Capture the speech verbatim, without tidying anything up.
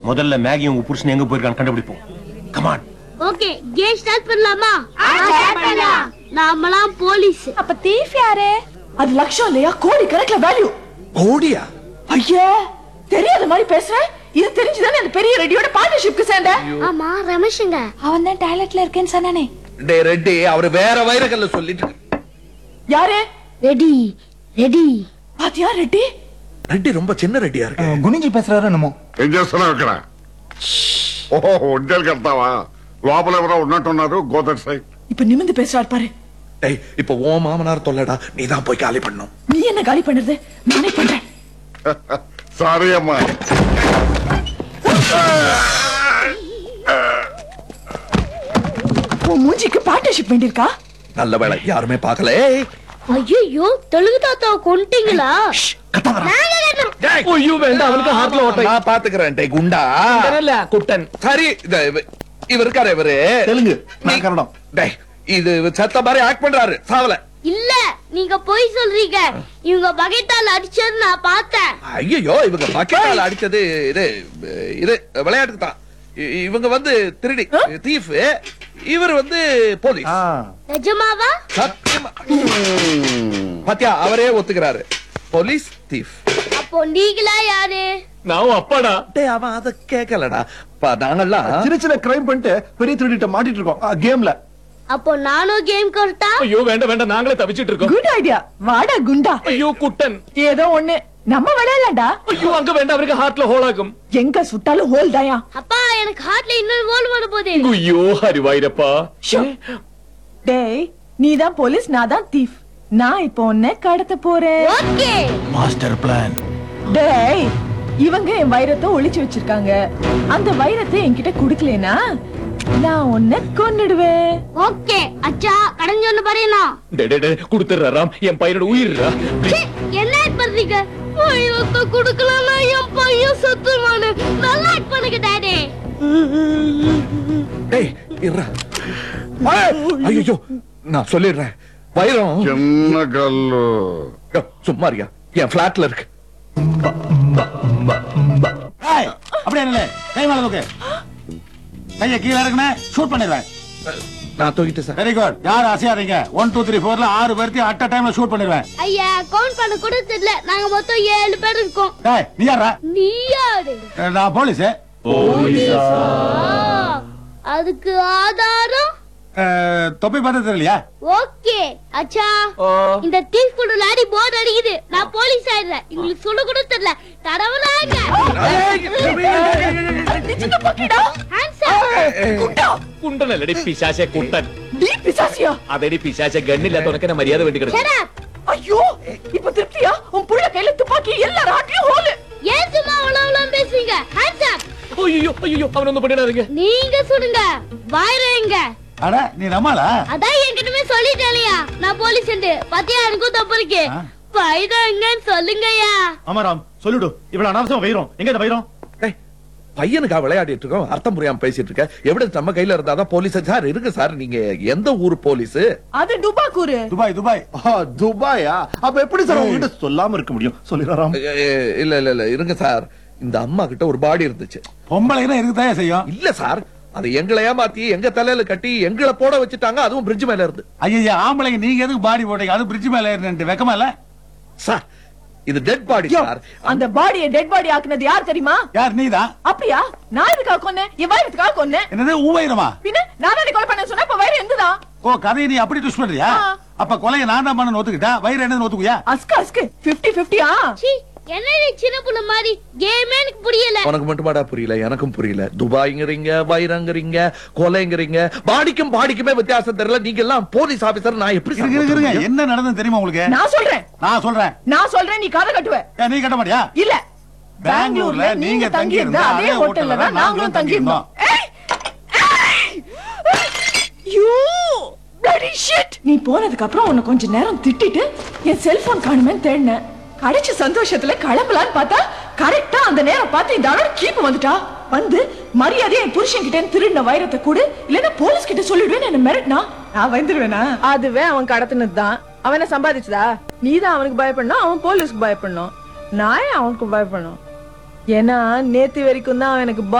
முதல்ல மேகி உங்க புருஷன் எங்க போயிருக்கான்னு கண்டுபிடிப்போம். கமான். ஓகே, கேம் ஸ்டார்ட் பண்ணலாமா? ஸ்டார்ட் பண்ணலாம். நாமலாம் போலீஸ். அப்ப தீஃப் யாரு? அது லட்சம் இல்லையா? கோடி கணக்குல வேல்யூ. கோடியா? ஐயா, தெரியாத மாதிரி பேசுற. இது தெரிஞ்சுதானே அந்த பெரிய ரெடியோட பார்ட்னர்ஷிப்க்கு சேர்ந்த? ஆமா, ரமேஷ்ங்க. அவன் தான் டாய்லெட்ல இருக்கேன்னு சொன்னானே. டேய் ரெட்டி, அவர் வேற வைரகல்ல சொல்லிட்டு. யாரு? Ready ready. பாத்தியா ரெட்டி? ரெட்டி ரொம்ப சின்ன ரெட்டியா இருக்கு. గురించి பேசுறாரு என்னமో. ఏం చేస్తున్నావు ఇక్కడ? ఓహో, ఒంటేలు కడతావా? లోపల ఎవరో ఉన్నట్టున్నారు. Go that side. இப்ப நிமிந்து பேசுறாரு பாரு. டேய், இப்போ ஓ மாமனார் தொல்லடா, நீ தான் போய் காலி பண்ணணும். நீ என்ன காலி பண்றது? நானே பண்றேன். సారీ అమ్మా. உன் மூஞ்சிக்கு பார்ட்னர்ஷிப் வேண்டியிருக்கா? நல்ல வேளை யாருமே பார்க்கல. ஐயோ, தெலுங்கு தாத்தாவை கொன்ட்டீங்களா? ஐயோ வேண்டாம், அவனுக்கு ஹார்ட்ல ஓட்டை. நான் பாத்துக்கறேன். டேய் குண்டா. இல்ல குட்டன். சரி, இவர் இருக்காரே இவரு தெலுங்கு, நான் கன்னடம். டேய், இது சத்த மாதிரி ஆக்ட் பண்றாரு. சாவல. இல்ல, நீங்க போய் சொல்றீங்க. இவங்க பகெட்டால அடிச்சது நான் பார்த்தேன். ஐயோ, இவங்க பக்கெட்டால அடிச்சது இது இது விளையாட்டுக்கு தான். இவங்க வந்து திருடி தீஃப், இவர் வந்து போலீஸ். நிஜமாவா? சத்தியமா. பாத்தியா, அவரே ஒத்துக்கிறாரு. Police thief. அப்போ நீங்களா யாரு? நான் அப்பாடா. டேய், அவன் அத கேட்கலடா. நாங்கெல்லாம் சின்ன சின்ன கிரைம் பண்ணிட்டு பெரிய திருடிட்ட மாட்டிட்டு இருக்கோம் கேம்ல. அப்போ நானும் கேம் கரெக்டா? ஐயோ வேண்டாம் வேண்டாம், நாங்களே தவிச்சிட்டு இருக்கோம். Good idea. வாடா குண்டா. ஐயோ குட்டன். ஏதோ ஒண்ணு நம்ம விளையாடலாம்டா. ஐயோ அங்க வேண்டாம், அவருக்கு ஹார்ட்ல ஹோல் ஆகும். எங்க சுட்டாலும் ஹோல் தாயா. அப்பா, எனக்கு ஹார்ட்ல இன்னொரு ஹோல் வர போதே. ஐயோ ஹரிவாயிரப்பா. டேய், நீ தான் போலீஸ், நான் தான் தீஃப். நான் இப்போ உன்னை கடத்த போறேன். ஓகே. Master plan. டேய், இவங்க என் வைரத்தை ஒளிச்சு வச்சிருக்காங்க. அந்த வைரத்தை என்கிட்ட குடுக்கலனா நான் உன்னை கொன்னுடுவேன். ஓகே அச்சா, கடன் சொன்ன பாருனா. டே டே டே, குடுத்துறறாம். என் பையனோட உயிர்ரா. என்ன பண்றீங்க? வைரத்தை குடுக்கலனா என் பையன் செத்துவானே. நல்லா ஆக்ட் பண்ணுங்க டாடி. டேய் இருடா. ஐயோ, நான் சொல்லிடுறேன். வைரம் చిన్న కళ్ళు. சும்மா இருக்கியா? என் பிளாட்ல இருக்கு. அப்படியே இல்ல, கை மேல தூக்கு. கைய கீழ இறக்குனே ஷூட் பண்ணிடுவேன். நான் தூக்கிட்டு சார். Very good. யார் அசையாதீங்க. ஒன் டூ த்ரீ ஃபோர்ல ஆறு பேர்த்தி அட் அ டைம்ல ஷூட் பண்ணிடுவேன். ஐயா, கவுண்ட் பண்ண கூட தெரியல. நாங்க மொத்தம் ஏழு பேர் இருக்கோம். டேய், நீ யாரா? நீ யாரு? நான் போலீஸ். போலீஸா? அதுக்கு ஆதாரம்? தொப்பி பார்த்தா தெரியலையா? ஓகே அச்சா, இந்த தீஃப் கூட லாரி போர்டு அடிக்குது. நான் போலீஸ் ஆயிடுறேன். உங்களுக்கு சொல்ல கூட தெரியல. தடவலாங்க. குண்டன் இல்லடி பிசாசே குண்டன். நீ பிசாசியா? அதடி பிசாசே, கண்ணில்ல உனக்கு நான் மரியாதை வேண்டி கிடக்கு. ஐயோ, இப்ப திருப்தியா? உன் புள்ள கையில துப்பாக்கி எல்லாரும் ஆட்டியும் ஹோல். ஏன் சும்மா அவ்வளவு பேசுறீங்க? Hands up. ஐயோ ஐயோ, அவன் வந்து பண்ணிடாதீங்க. நீங்க சொல்லுங்க, வைரம் எங்க? அட, நீ நம்மளா? அதான் என்கிட்டமே சொல்லிட்டேலையா, நான் போலீஸ். பாத்தியா, எனக்கும் தப்பு இருக்கு. வைரம் எங்கன்னு சொல்லுங்கய்யா. ஆமாராம், சொல்லிடு. இவ்வளவு அனாவசியம் வைரம் எங்க? இந்த வைரம் பையனுக்கா விளையாடிட்டு இருக்கோம். அர்த்தம் புரியாம பேசிட்டு இருக்க. எவிடன்ஸ் நம்ம கையில இருந்தாதான் போலீஸ். சார் இருக்கு சார். நீங்க எந்த ஊர் போலீஸ்? அது டுபாக்கூரு. துபாய். துபாய். துபாயா? அப்ப எப்படி சார் உங்ககிட்ட சொல்லாம இருக்க முடியும்? சொல்லிடுறாம். இல்ல இல்ல இல்ல, இருங்க சார். இந்த அம்மா கிட்ட ஒரு பாடி இருந்துச்சு. பொம்பளைனா இருக்குதான் செய்யும். இல்ல சார், அது எங்களை ஏமாத்தி எங்க தலையில கட்டி எங்களை போட வச்சுட்டாங்க. அதுவும் பிரிட்ஜ் மேல இருந்து. ஐயா, ஆம்பளைங்க நீங்க எதுக்கு பாடி போட்டீங்க? அது பிரிட்ஜ் மேல இருந்து வெக்கமா இல்ல சார்? இது டெட் பாடி சார். அந்த பாடியை டெட் பாடி ஆக்குனது யார் தெரியுமா? யார்? நீதான். அப்படியா? நான் எதுக்காக கொன்னேன்? என் வைரத்துக்காக கொன்னேன். என்னது ஊவைரமா? பின்ன நான் தானே கொலை பண்ண சொன்னா, அப்ப வைரம் எந்ததா? ஓ, கதையை நீ அப்படி ட்விஸ்ட் பண்றியா? அப்ப கொலையை நான் தான் பண்ண ஒத்துக்கிட்டா, வைரம் என்ன ஒத்துக்குயா? அஸ்கு அஸ்கு பிப்டி பிப்டியா? என்னடி சின்ன புள்ள மாதிரி கேமே எனக்கு புரியல. உனக்கு மட்டுமாடா புரியல? எனக்கும் புரியல. துபாய்ங்கறீங்க, வைரங்கறீங்க, கொலைங்கறீங்க. பாடிக்கும் பாடிக்குமே வித்தியாசம் தெரியல. நீங்க எல்லாம் போலீஸ் ஆபீசர். நான் எப்படி இருங்க, என்ன நடந்தது தெரியுமா உங்களுக்கு? நான் சொல்றேன். நான் சொல்றேன். நான் சொல்றேன். நீ கதை கட்டுவ. நீ கட்ட மாட்டியா? இல்ல, பெங்களூர்ல நீங்க தங்கி இருந்த அதே ஹோட்டல்ல தான் நாங்களும் தங்கி இருந்தோம். You bloody shit. நீ போனதுக்கு அப்புறம் உன்னை கொஞ்ச நேரம் திட்டிட்டு என் செல்போன் காணுமேன்னு தேடினேன். கடைசி சந்தோஷத்துல கிளம்பலான்னு பார்த்தா கரெக்டா அந்த நேரம் பார்த்து இந்த ஆளோட கீப்பு வந்துட்டா. வந்து மரியாதையா என் புருஷன் கிட்ட திருடின வைரத்தை கூடு, இல்லன்னா போலீஸ் கிட்ட சொல்லிடுவேன் என்ன மிரட்டினா. நான் வந்துருவேனா? அதுவே அவன் கடத்தினதுதான். அவனை சம்பாதிச்சதா? நீதான் அவனுக்கு பயப்படணும், அவன் போலீஸ்க்கு பயப்படணும். நான் அவனுக்கு பயப்படணும். ஏன்னா நேத்து வரைக்கும் தான் அவன் எனக்கு